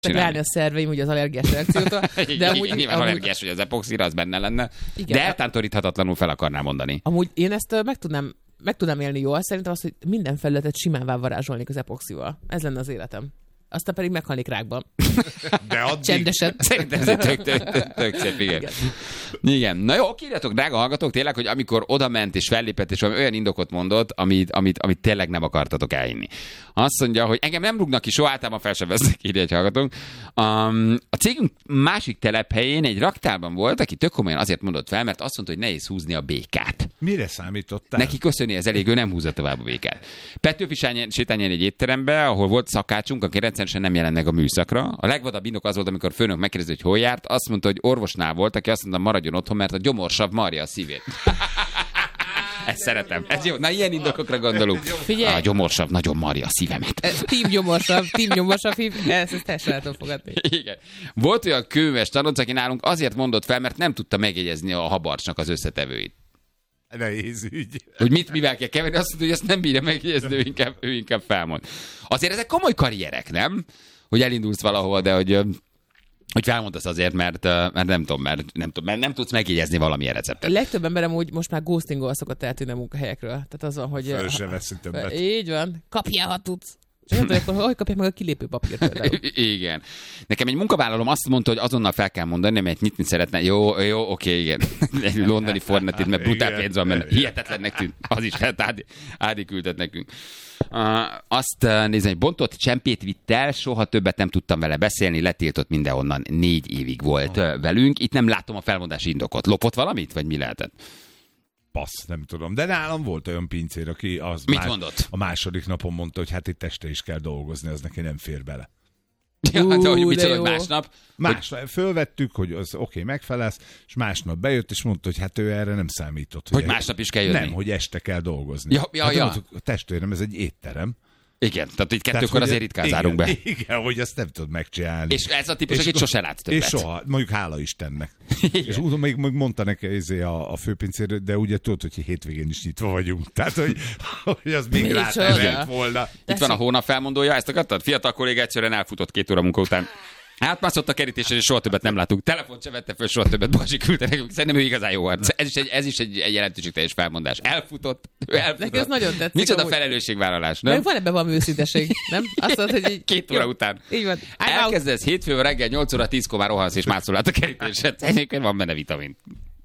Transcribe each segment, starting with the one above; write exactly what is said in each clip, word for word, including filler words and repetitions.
csinálni a szerveim, ugye az allergiás reakciótól. De amúgy, igen, nyilván amúgy... allergiás, hogy az epoxira, az benne lenne. Igen, de eltántoríthatatlanul fel akarnám mondani. Amúgy én ezt meg tudnám, meg tudnám élni jól, szerintem azt, hogy minden felületet simán varázsolnék az epoxival. Ez lenne az életem. Aztán pedig meghalnék rákban. De addig... Csendesen. Szerintem ez egy tök, tök, tök, tök szép, igen. igen. Igen. Na jó, írjatok, drága hallgatók, tényleg, hogy amikor oda ment és fellépett, és valami olyan indokot mondott, amit, amit, amit tényleg nem akartatok elhinni. Azt mondja, hogy engem nem rúgnak ki, soha általában fel sem vesznek, írja egy hallgatónk. Um, a cégünk másik telephelyén egy raktárban volt, aki tök komolyan azért mondott fel, mert azt mondta, hogy nehéz húzni a békát. Mire számítottál? Neki köszöni, ez elég, ő nem húzza tovább a békát. Petőfi sétáljon egy étterembe, ahol volt szakácsunk, aki rendszeresen nem jelent meg a műszakra. A legvadabb indok az volt, amikor főnök megkérdezi, hogy hol járt, azt mondta, hogy orvosnál volt, aki azt mondta, maradjon otthon, mert a gyomorsav marja a szívét. Ezt szeretem. Ez jó. Na, ilyen indokokra gondolunk. Figyelj. A gyomorsav nagyon marja a szívemet. Team gyomorsav, team gyomorsav, ezt, ezt teljesen el tudom fogadni. Igen. Volt olyan kőműves tanonc, aki nálunk azért mondott fel, mert nem tudta megjegyezni a habarcsnak az összetevőit. Nehéz ügy. Hogy mit, mivel kell keverni, azt mondta, hogy ezt nem bírja megjegyezni, ő inkább, ő inkább felmond. Azért ezek komoly karrierek, nem? Hogy elindulsz valahol, de hogy... Hogy felmondasz azért, mert, mert nem tudom, mert nem, tudom, mert nem tudsz megjegyezni valamilyen receptet. A legtöbb emberem úgy most már ghostingol szokott eltűnni a munkahelyekről. Tehát az van, hogy... Föl se veszi többet. Így van. Kapjál, ha tudsz. Csak nem tudom, hogy hogy kapják meg a kilépő papírt például. Igen. Nekem egy munkavállalom azt mondta, hogy azonnal fel kell mondani, mert nyitni szeretne. Jó, jó, oké, igen. Egy londoni Fornetit, mert brutál pénz van benne. Hihetetlennek tűnt. Az is hát Ádi, Ádi küldött nekünk. Uh, azt uh, nézem, hogy bontott csempét vitt el, soha többet nem tudtam vele beszélni, letiltott mindenhonnan, négy évig volt uh, velünk. Itt nem látom a felmondási indokot. Lopott valamit, vagy mi lehetett? Passz, nem tudom. De nálam volt olyan pincér, aki az Mit más, mondott? a második napon mondta, hogy hát itt este is kell dolgozni, az neki nem fér bele. Ja, de hogy mit mondod másnap? Más, hogy... Fölvettük, hogy az oké, okay, megfelelsz, és másnap bejött, és mondta, hogy hát ő erre nem számított. Hogy, hogy másnap is kell jönni? Nem, hogy este kell dolgozni. Ja, ja, hát ja. Mondtuk, a testvérem, ez egy étterem. Igen, tehát itt kettőkor azért ritkán zárunk be. Igen, hogy azt nem tudod megcsinálni. És ez a típus, akit sose látsz többet. És soha, mondjuk hála Istennek. És úgy még, még mondta neki a, a főpincér, de ugye tudod, hogy hétvégén is nyitva vagyunk. Tehát, hogy, hogy az még rá volna. Itt van a hónap felmondója, ezt akartad? Fiatal kolléga egyszerűen elfutott két óra munka után. Átmászott a kerítésen, és soha többet nem látunk. Telefont se vette föl, soha többet. Balzsi küldte nekünk. Szerintem ő igazán jó arc. Ez is egy, ez is egy, egy jelentőségteljes felmondás. Elfutott. Elfutott. Neki ez nagyon tetszik. Micsoda felelősségvállalás, nem? Nem van ebben valami őszinteség, nem? Azt mondod, hogy így... Két óra után. Így van. Elkezdesz hétfőn reggel nyolc óra tízkor már rohansz, és mászol át a kerítéset. Egyébként van benne vitamin.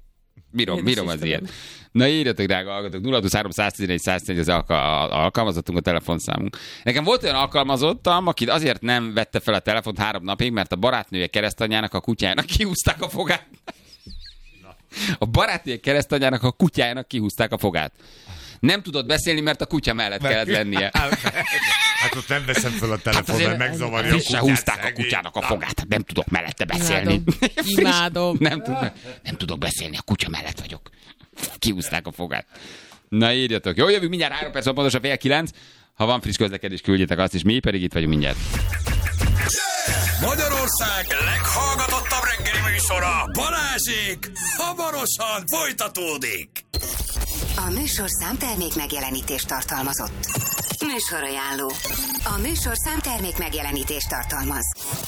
Bírom, bírom az ilyen. Na írjatok, drága hallgatók, nulla huszonhárom száztizenegy száztizenegy az alkalmazottunk, a telefonszámunk. Nekem volt olyan alkalmazottam, aki azért nem vette fel a telefont három napig, mert a barátnője keresztanyjának a kutyájának kihúzták a fogát. A barátnője keresztanyjának a kutyájának kihúzták a fogát. Nem tudott beszélni, mert a kutya mellett mert kellett lennie. Hát ott nem veszem fel a telefon, mert megzavarja a kutyát. Húzták a kutyának a fogát. Nem tudok mellette beszélni. Imádom. Imádom. Nem, tud, nem tudok beszélni, a kutya mellett vagyok. Kihúzták a fogát. Na írjatok. Jó, jövünk mindjárt három perc, pontosan fél kilenc. Ha van friss közlekedés, küldjétek azt is. Mi pedig itt vagyunk mindjárt. Magyarország leghallgatottabb reggeli műsora, Balázsék, hamarosan folytatódik. A műsorszám termék megjelenítést tartalmazott. Műsorajánló. A műsorszám termék megjelenítést tartalmaz.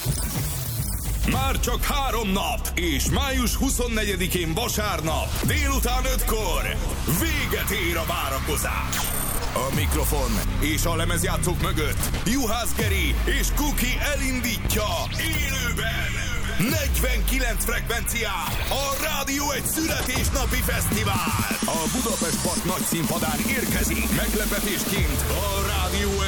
Már csak három nap, és május huszonnegyedikén vasárnap, délután ötkor véget ér a várakozás. A mikrofon és a lemezjátszók mögött Juhász Geri és Kuki elindítja élőben negyvenkilenc frekvencián a Rádió egy születésnapi fesztivál. A Budapest Park nagy színpadán érkezik meglepetésként a Rádió